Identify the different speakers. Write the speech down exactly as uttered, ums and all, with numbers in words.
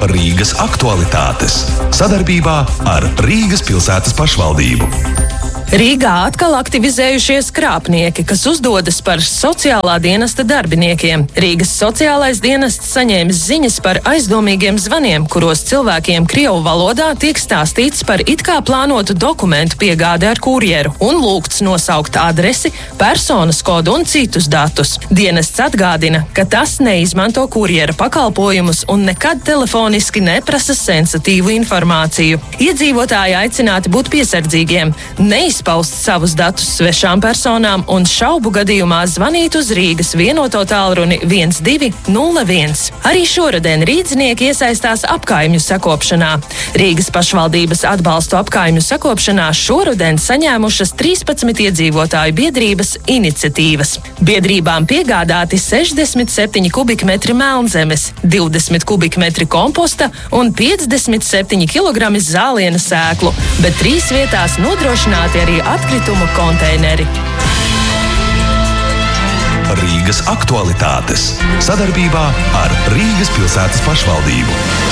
Speaker 1: Rīgas aktualitātes sadarbībā ar Rīgas pilsētas pašvaldību.
Speaker 2: Rīgā atkal aktivizējušies krāpnieki, kas uzdodas par sociālā dienesta darbiniekiem. Rīgas sociālais dienests saņēmis ziņas par aizdomīgiem zvaniem, kuros cilvēkiem krievu valodā tiek stāstīts par it kā plānotu dokumentu piegādi ar kurjeru un lūgts nosaukt adresi, personas kodu un citus datus. Dienests atgādina, ka tas neizmanto kurjera pakalpojumus un nekad telefoniski neprasa sensitīvu informāciju. Iedzīvotāji aicināti būt piesardzīgiem, neizpaust savus datus svešām personām un šaubu gadījumā zvanīt uz Rīgas vienoto tālruni viens divi nulle viens. Arī šoruden rīdznieki iesaistās apkaimju sakopšanā. Rīgas pašvaldības atbalstu apkaimju sakopšanā šoruden saņēmušas trīspadsmit iedzīvotāju biedrības iniciatīvas. Biedrībām piegādāti sešdesmit septiņi kubikmetri melnzemes, divdesmit kubikmetri komposta un piecdesmit septiņi kilogrami zāliena sēklu, bet trīs vietās nodrošināti arī atkritumu konteineri.
Speaker 1: Rīgas aktualitātes sadarbībā ar Rīgas pilsētas pašvaldību.